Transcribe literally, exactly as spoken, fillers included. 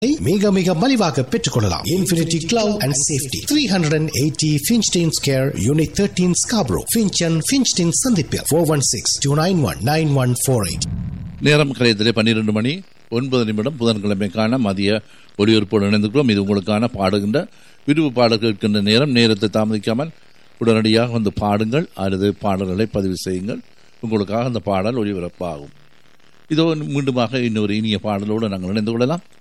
மிக மிக மலிவாக பெற்றுக்கொள்ளலாம். Infinity glove and safety three eighty Finchstein Square, Unit thirteen, Scarborough, Finch and Finchstein சந்திப்பில் four one six, two nine one, nine one four eight. நேரம் கலையத்திலே பன்னிரண்டு மணி ஒன்பது நிமிடம் புதன்கிழமைக்கான மதிய ஒளிபரப்போடு இணைந்துக்கிறோம். இது உங்களுக்கான பாடுகின்ற விருப்பு பாடல் கேட்கின்ற நேரம். நேரத்தை தாமதிக்காமல் உடனடியாக வந்து பாடுங்கள் அல்லது பாடல்களை பதிவு செய்யுங்கள். உங்களுக்காக அந்த பாடல் ஒளிபரப்பாகும். இதோ மீண்டுமாக இன்னொரு இனிய பாடலோடு நாங்கள் இணைந்து கொள்ளலாம்.